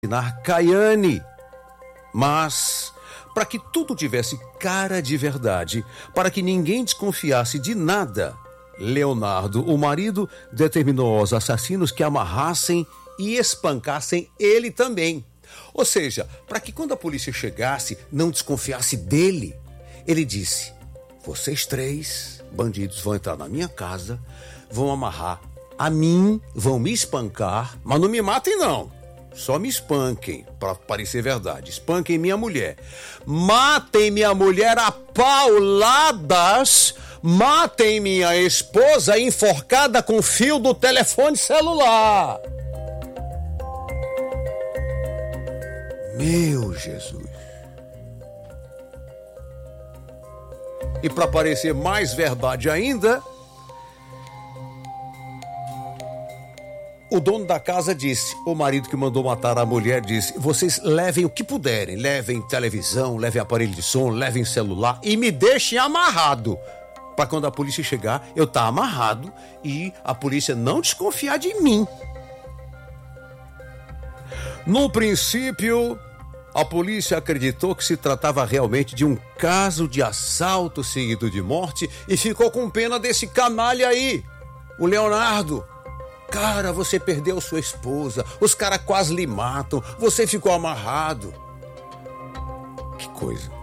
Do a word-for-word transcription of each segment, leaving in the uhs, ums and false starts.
assassinar Caiane. Mas, para que tudo tivesse cara de verdade, para que ninguém desconfiasse de nada, Leonardo, o marido, determinou aos assassinos que amarrassem e espancassem ele também. Ou seja, para que quando a polícia chegasse, não desconfiasse dele. Ele disse: vocês três bandidos vão entrar na minha casa, vão amarrar a mim, vão me espancar, mas não me matem não. Só me espanquem, para parecer verdade. Espanquem minha mulher. Matem minha mulher a pauladas. Matem minha esposa enforcada com fio do telefone celular. Meu Jesus. E para parecer mais verdade ainda, o dono da casa disse, o marido que mandou matar a mulher disse: vocês levem o que puderem, levem televisão, levem aparelho de som, levem celular e me deixem amarrado. Para quando a polícia chegar, eu estar amarrado e a polícia não desconfiar de mim. No princípio, a polícia acreditou que se tratava realmente de um caso de assalto seguido de morte e ficou com pena desse canalha aí, o Leonardo. Cara, você perdeu sua esposa, os caras quase lhe matam, você ficou amarrado. Que coisa.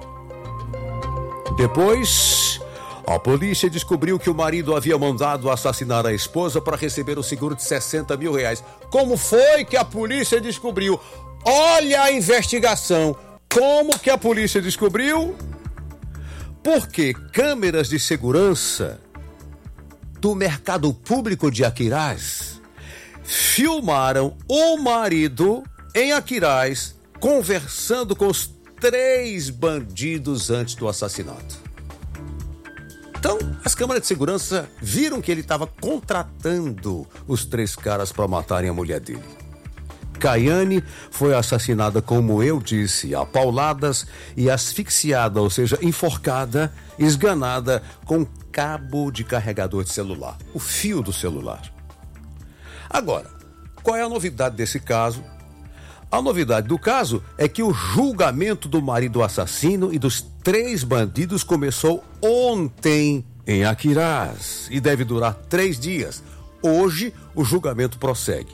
Depois, a polícia descobriu que o marido havia mandado assassinar a esposa para receber o seguro de sessenta mil reais. Como foi que a polícia descobriu? Olha a investigação. Como que a polícia descobriu? Porque câmeras de segurança do mercado público de Aquiraz filmaram o marido em Aquiraz conversando com os três bandidos antes do assassinato. Então, as câmeras de segurança viram que ele estava contratando os três caras para matarem a mulher dele. Caiane foi assassinada, como eu disse, a pauladas e asfixiada, ou seja, enforcada, esganada com cabo de carregador de celular, o fio do celular. Agora, qual é a novidade desse caso? A novidade do caso é que o julgamento do marido assassino e dos três bandidos começou ontem em Aquiraz e deve durar três dias. Hoje, o julgamento prossegue.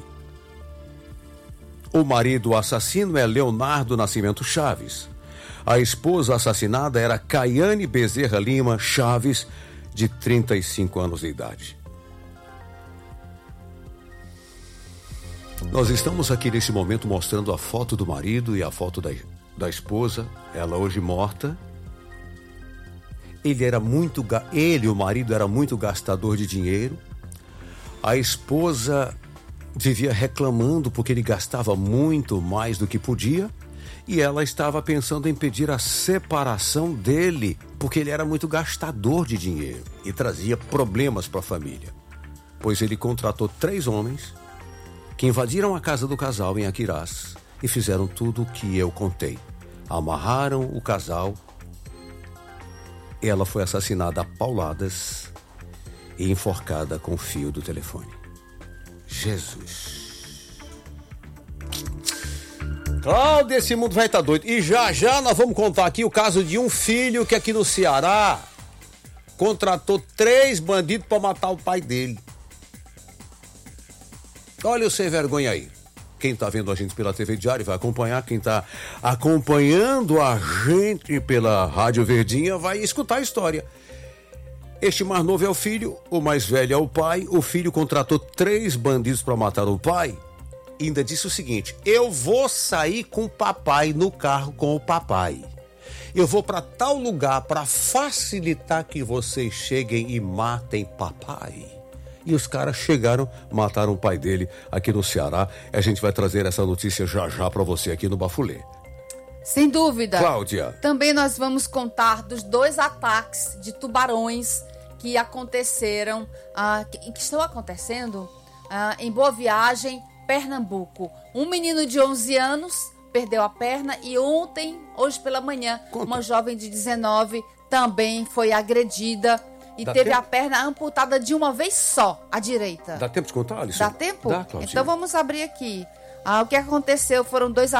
O marido assassino é Leonardo Nascimento Chaves. A esposa assassinada era Caiane Bezerra Lima Chaves, de trinta e cinco anos de idade. Nós estamos aqui nesse momento mostrando a foto do marido e a foto da, da esposa, ela hoje morta. Ele era muito, ele, o marido, era muito gastador de dinheiro. A esposa vivia reclamando porque ele gastava muito mais do que podia e ela estava pensando em pedir a separação dele porque ele era muito gastador de dinheiro e trazia problemas para a família. Pois ele contratou três homens que invadiram a casa do casal em Aquiraz e fizeram tudo o que eu contei. Amarraram o casal, ela foi assassinada a pauladas e enforcada com o fio do telefone. Jesus. Cláudia, esse mundo vai estar doido. E já já nós vamos contar aqui o caso de um filho que aqui no Ceará contratou três bandidos para matar o pai dele. Olha o sem vergonha aí. Quem está vendo a gente pela T V Diário vai acompanhar. Quem está acompanhando a gente pela Rádio Verdinha vai escutar a história. Este mais novo é o filho, o mais velho é o pai. O filho contratou três bandidos para matar o pai. E ainda disse o seguinte: eu vou sair com o papai no carro com o papai. Eu vou para tal lugar para facilitar que vocês cheguem e matem papai. E os caras chegaram, mataram o pai dele aqui no Ceará. A gente vai trazer essa notícia já já para você aqui no Bafulê. Sem dúvida. Cláudia. Também nós vamos contar dos dois ataques de tubarões que aconteceram, ah, que, que estão acontecendo ah, em Boa Viagem, Pernambuco. Um menino de onze anos perdeu a perna e ontem, hoje pela manhã, Conta. uma jovem de dezenove também foi agredida e Dá teve tempo? a perna amputada de uma vez só, a direita. Dá tempo de contar, Alisson? Dá tempo? Dá, Claudinha. Então vamos abrir aqui. Ah, o que aconteceu foram dois